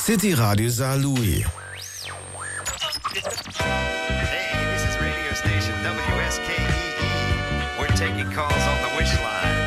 City Radio Saar Louis. Hey, this is radio station WSKEE. We're taking calls on the wish line.